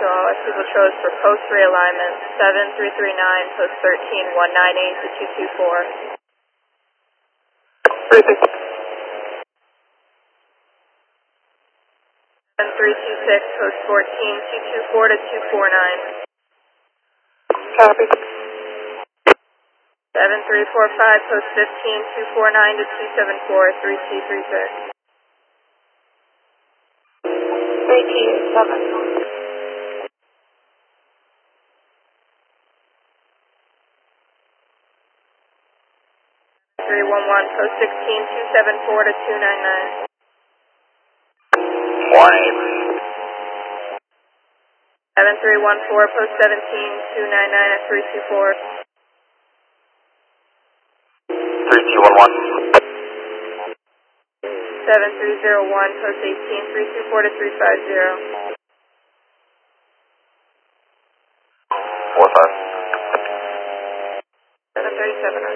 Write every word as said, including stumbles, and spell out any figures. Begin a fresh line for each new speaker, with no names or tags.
to all S P Patrols for post realignment seven three three nine, post thirteen one nine eight to two two four. seven three two six, post fourteen two two four to two four nine.
Copy.
seven three four five, post fifteen two four nine to two seven four, three two three six.
three two seven.
three one one, post sixteen two seven four to two nine nine.
Warning.
seven three one four, post seventeen two nine nine at three two four.
three two one one.
seven three zero one, post eighteen three two four to three five zero.
four five.
seven thirty-seven.